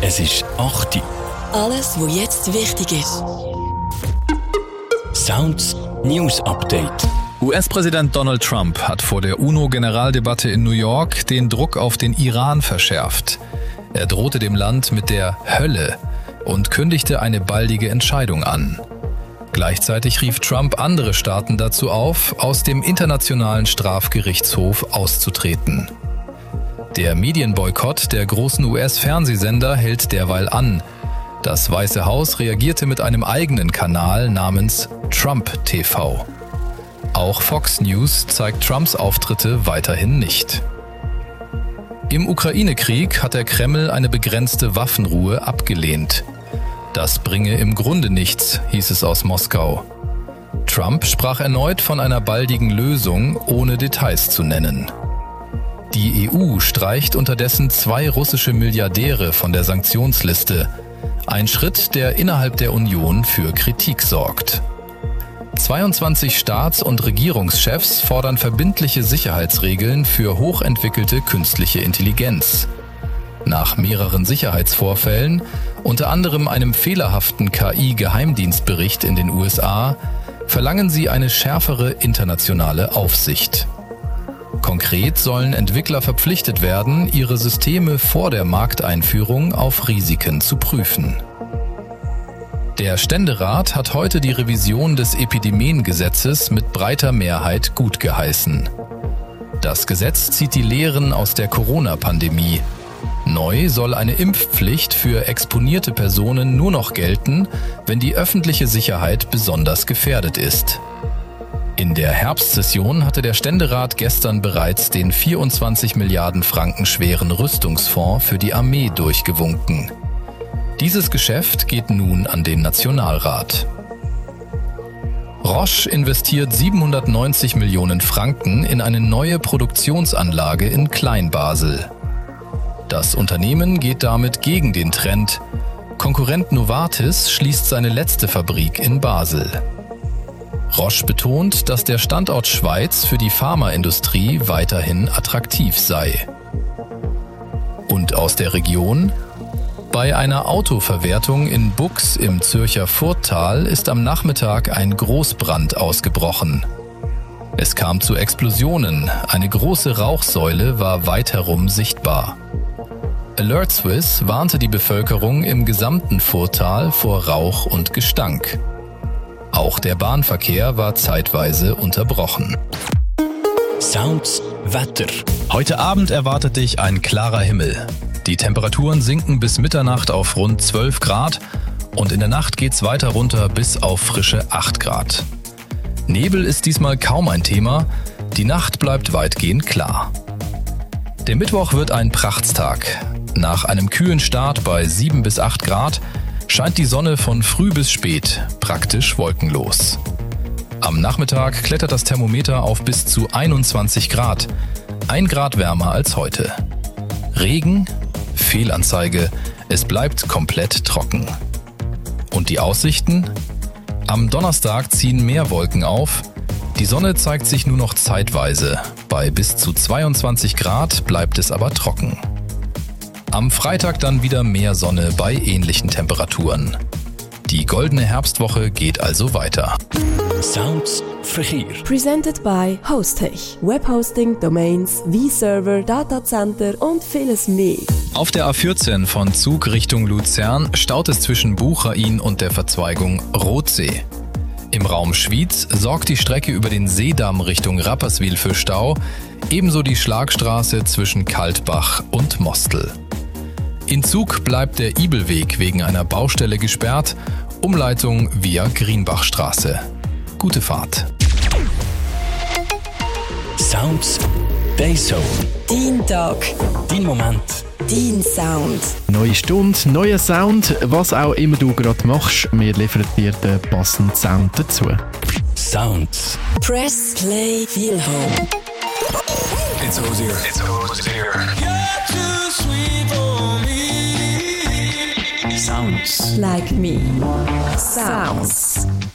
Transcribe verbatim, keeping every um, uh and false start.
Es ist acht Uhr. Alles, was jetzt wichtig ist. Sounds News Update. U S-Präsident Donald Trump hat vor der UNO-Generaldebatte in New York den Druck auf den Iran verschärft. Er drohte dem Land mit der Hölle und kündigte eine baldige Entscheidung an. Gleichzeitig rief Trump andere Staaten dazu auf, aus dem Internationalen Strafgerichtshof auszutreten. Der Medienboykott der großen U S-Fernsehsender hält derweil an. Das Weiße Haus reagierte mit einem eigenen Kanal namens Trump T V. Auch Fox News zeigt Trumps Auftritte weiterhin nicht. Im Ukraine-Krieg hat der Kreml eine begrenzte Waffenruhe abgelehnt. Das bringe im Grunde nichts, hieß es aus Moskau. Trump sprach erneut von einer baldigen Lösung, ohne Details zu nennen. Die E U streicht unterdessen zwei russische Milliardäre von der Sanktionsliste. Ein Schritt, der innerhalb der Union für Kritik sorgt. zweiundzwanzig Staats- und Regierungschefs fordern verbindliche Sicherheitsregeln für hochentwickelte künstliche Intelligenz. Nach mehreren Sicherheitsvorfällen, unter anderem einem fehlerhaften K I-Geheimdienstbericht in den U S A, verlangen sie eine schärfere internationale Aufsicht. Konkret sollen Entwickler verpflichtet werden, ihre Systeme vor der Markteinführung auf Risiken zu prüfen. Der Ständerat hat heute die Revision des Epidemiengesetzes mit breiter Mehrheit gutgeheißen. Das Gesetz zieht die Lehren aus der Corona-Pandemie. Neu soll eine Impfpflicht für exponierte Personen nur noch gelten, wenn die öffentliche Sicherheit besonders gefährdet ist. In der Herbstsession hatte der Ständerat gestern bereits den vierundzwanzig Milliarden Franken schweren Rüstungsfonds für die Armee durchgewunken. Dieses Geschäft geht nun an den Nationalrat. Roche investiert siebenhundertneunzig Millionen Franken in eine neue Produktionsanlage in Kleinbasel. Das Unternehmen geht damit gegen den Trend. Konkurrent Novartis schließt seine letzte Fabrik in Basel. Roche betont, dass der Standort Schweiz für die Pharmaindustrie weiterhin attraktiv sei. Und aus der Region? Bei einer Autoverwertung in Bux im Zürcher Furttal ist am Nachmittag ein Großbrand ausgebrochen. Es kam zu Explosionen, eine große Rauchsäule war weit herum sichtbar. Alert Swiss warnte die Bevölkerung im gesamten Furttal vor Rauch und Gestank. Auch der Bahnverkehr war zeitweise unterbrochen. Sounds Wetter. Heute Abend erwartet dich ein klarer Himmel. Die Temperaturen sinken bis Mitternacht auf rund zwölf Grad und in der Nacht geht's weiter runter bis auf frische acht Grad. Nebel ist diesmal kaum ein Thema, die Nacht bleibt weitgehend klar. Der Mittwoch wird ein Prachtstag. Nach einem kühlen Start bei sieben bis acht Grad scheint die Sonne von früh bis spät, praktisch wolkenlos. Am Nachmittag klettert das Thermometer auf bis zu einundzwanzig Grad, ein Grad wärmer als heute. Regen? Fehlanzeige, es bleibt komplett trocken. Und die Aussichten? Am Donnerstag ziehen mehr Wolken auf, die Sonne zeigt sich nur noch zeitweise, bei bis zu zweiundzwanzig Grad bleibt es aber trocken. Am Freitag dann wieder mehr Sonne bei ähnlichen Temperaturen. Die goldene Herbstwoche geht also weiter. Sounds Verkehr. Presented by Hostech. Webhosting, Domains, V-Server, Datacenter und vieles mehr. Auf der A vierzehn von Zug Richtung Luzern staut es zwischen Buchain und der Verzweigung Rotsee. Im Raum Schwyz sorgt die Strecke über den Seedamm Richtung Rapperswil für Stau, ebenso die Schlagstraße zwischen Kaltbach und Mostel. In Zug bleibt der Ibelweg wegen einer Baustelle gesperrt, Umleitung via Grienbachstraße. Gute Fahrt. Sounds Dayzone. Dein Tag. Dein Moment. Dein Sound. Neue Stunde, neuer Sound, was auch immer du gerade machst, wir liefern dir den passenden Sound dazu. Sounds. Press Play Feel Home. It's Hozier. It's Hozier. Sounds. Like me. Sounds.